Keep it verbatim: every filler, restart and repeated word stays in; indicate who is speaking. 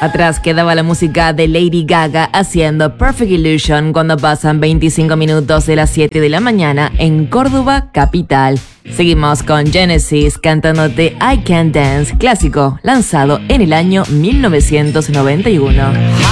Speaker 1: Atrás quedaba la música de Lady Gaga haciendo Perfect Illusion cuando pasan veinticinco minutos de las siete de la mañana en Córdoba, capital. Seguimos con Genesis cantándote I Can Dance, clásico lanzado en el año mil novecientos noventa y uno.